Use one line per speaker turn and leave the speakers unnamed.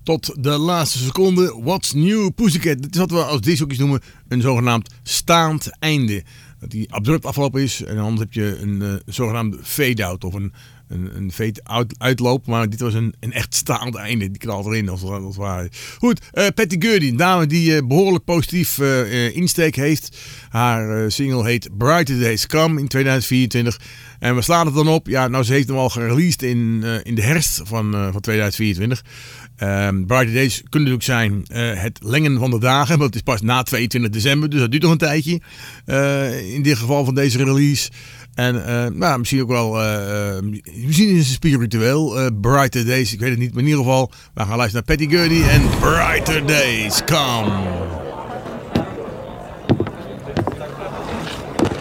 Tot de laatste seconde. What's New Pussycat. Dit is wat we als discjockeys noemen een zogenaamd staand einde. Dat die abrupt afgelopen is en dan heb je een zogenaamde fade-out of een fade-uitloop. Maar dit was een echt staand einde. Die knalt erin als het ware. Goed, Patty Gurdy, een dame die behoorlijk positief insteek heeft. Haar single heet Brighter Days Come in 2024. En we slaan het dan op. Ja, nou, ze heeft hem al gereleased in de herfst van 2024. Brighter Days kunnen natuurlijk zijn het lengen van de dagen. Want het is pas na 22 december, dus dat duurt nog een tijdje. In dit geval van deze release. En misschien ook wel, misschien is het spiritueel. Brighter Days, ik weet het niet. Maar in ieder geval, we gaan luisteren naar Patty Gurdy en Brighter Days Come.